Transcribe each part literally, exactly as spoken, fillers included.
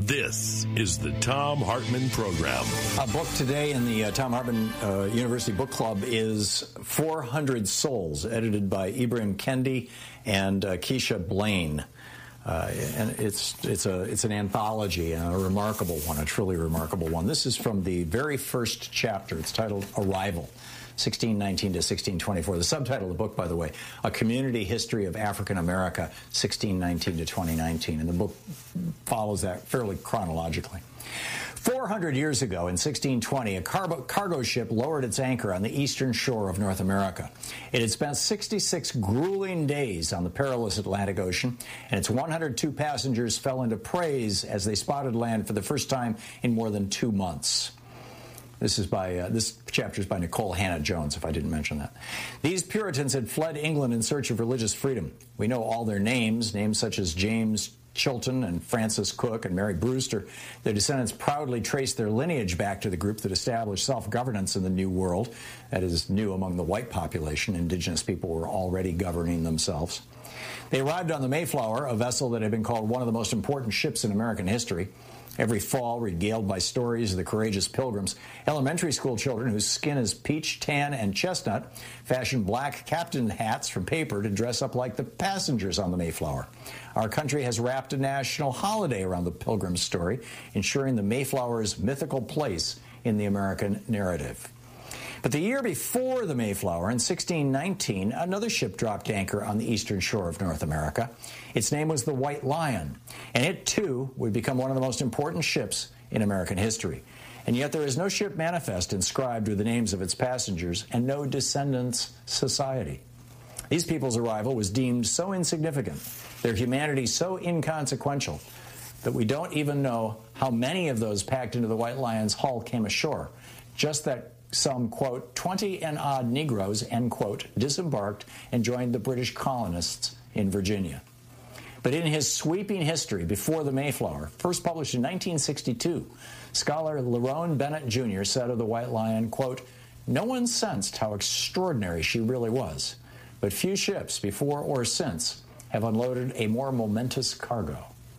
This is the Thom Hartmann Program. A book today in the uh, Thom Hartmann uh, University Book Club is four hundred Souls, edited by Ibrahim Kendi and uh, Keisha Blaine. Uh, and it's it's a it's an anthology and a remarkable one, a truly remarkable one. This is from the very first chapter. It's titled Arrival, sixteen nineteen to sixteen twenty-four. The subtitle of the book, by the way, A Community History of African America, sixteen nineteen to twenty nineteen. And the book follows that fairly chronologically. four hundred years ago, in sixteen twenty, a cargo, cargo ship lowered its anchor on the eastern shore of North America. It had spent sixty-six grueling days on the perilous Atlantic Ocean, and its one hundred two passengers fell into praise as they spotted land for the first time in more than two months. This is by uh, this chapter is by Nicole Hannah-Jones, if I didn't mention that. These Puritans had fled England in search of religious freedom. We know all their names, names such as James Chilton and Francis Cook and Mary Brewster. Their descendants proudly trace their lineage back to the group that established self-governance in the New World. That is new among the white population. Indigenous people were already governing themselves. They arrived on the Mayflower, a vessel that had been called one of the most important ships in American history. Every fall, regaled by stories of the courageous pilgrims, elementary school children whose skin is peach, tan, and chestnut fashion black captain hats from paper to dress up like the passengers on the Mayflower. Our country has wrapped a national holiday around the pilgrim's story, ensuring the Mayflower's mythical place in the American narrative. But the year before the Mayflower, in sixteen nineteen, another ship dropped anchor on the eastern shore of North America. Its name was the White Lion, and it, too, would become one of the most important ships in American history. And yet there is no ship manifest inscribed with the names of its passengers and no Descendants Society. These people's arrival was deemed so insignificant, their humanity so inconsequential, that we don't even know how many of those packed into the White Lion's hull came ashore, just that some, quote, twenty and odd Negroes, end quote, disembarked and joined the British colonists in Virginia. But in his sweeping history before the Mayflower, first published in nineteen sixty-two, scholar Lerone Bennett Junior said of the White Lion, quote, no one sensed how extraordinary she really was, but few ships before or since have unloaded a more momentous cargo.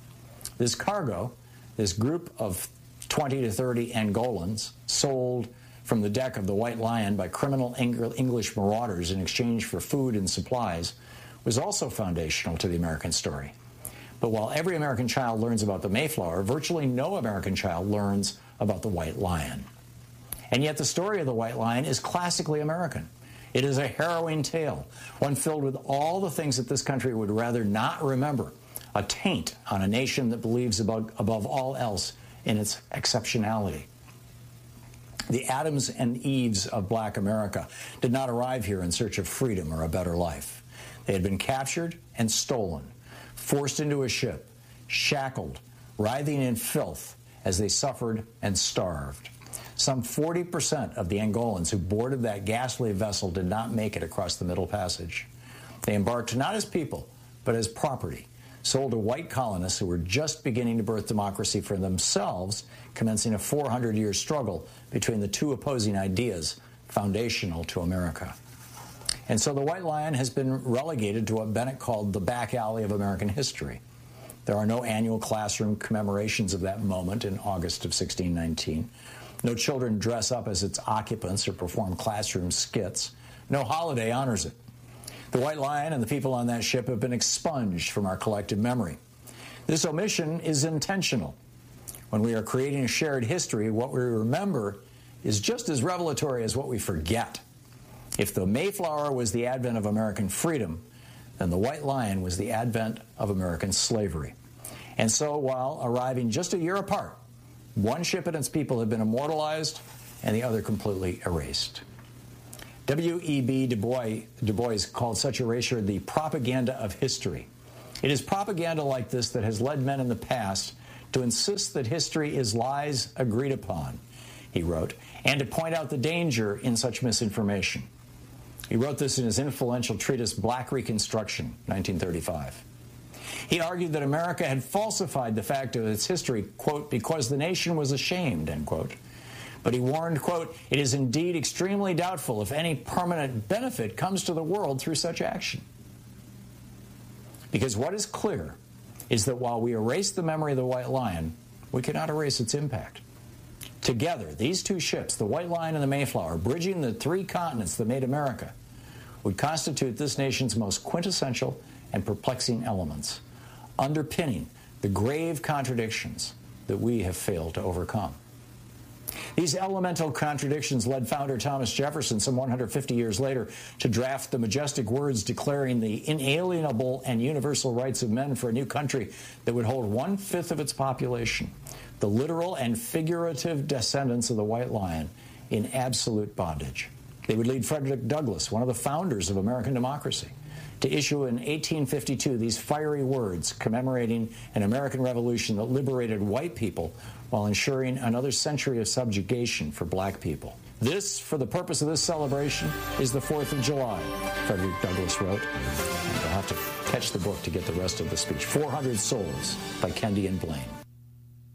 This cargo, this group of twenty to thirty Angolans, sold from the deck of the White Lion by criminal English marauders in exchange for food and supplies, was also foundational to the American story. But while every American child learns about the Mayflower, virtually no American child learns about the White Lion. And yet the story of the White Lion is classically American. It is a harrowing tale, one filled with all the things that this country would rather not remember, a taint on a nation that believes above, above all else in its exceptionality. The Adams and Eves of black America did not arrive here in search of freedom or a better life. They had been captured and stolen, forced into a ship, shackled, writhing in filth as they suffered and starved. Some forty percent of the Angolans who boarded that ghastly vessel did not make it across the Middle Passage. They embarked not as people, but as property, sold to white colonists who were just beginning to birth democracy for themselves, commencing a four hundred year struggle between the two opposing ideas foundational to America. And so the White Lion has been relegated to what Bennett called the back alley of American history. There are no annual classroom commemorations of that moment in August of sixteen nineteen. No children dress up as its occupants or perform classroom skits. No holiday honors it. The White Lion and the people on that ship have been expunged from our collective memory. This omission is intentional. When we are creating a shared history, what we remember is just as revelatory as what we forget. If the Mayflower was the advent of American freedom, then the White Lion was the advent of American slavery. And so, while arriving just a year apart, one ship and its people have been immortalized and the other completely erased. W E B Du Bois, Du Bois called such erasure the propaganda of history. It is propaganda like this that has led men in the past to insist that history is lies agreed upon, he wrote, and to point out the danger in such misinformation. He wrote this in his influential treatise Black Reconstruction, nineteen thirty-five. He argued that America had falsified the fact of its history, quote, because the nation was ashamed, end quote. But he warned, quote, it is indeed extremely doubtful if any permanent benefit comes to the world through such action. Because what is clear is that while we erase the memory of the White Lion, we cannot erase its impact. Together, these two ships, the White Lion and the Mayflower, bridging the three continents that made America, would constitute this nation's most quintessential and perplexing elements, underpinning the grave contradictions that we have failed to overcome. These elemental contradictions led founder Thomas Jefferson, some one hundred fifty years later, to draft the majestic words declaring the inalienable and universal rights of men for a new country that would hold one-fifth of its population, the literal and figurative descendants of the White Lion, in absolute bondage. They would lead Frederick Douglass, one of the founders of American democracy, to issue in eighteen fifty-two these fiery words commemorating an American Revolution that liberated white people while ensuring another century of subjugation for black people. This, for the purpose of this celebration, is the fourth of July, Frederick Douglass wrote. And you'll have to catch the book to get the rest of the speech. four hundred Souls by Kendi and Blaine.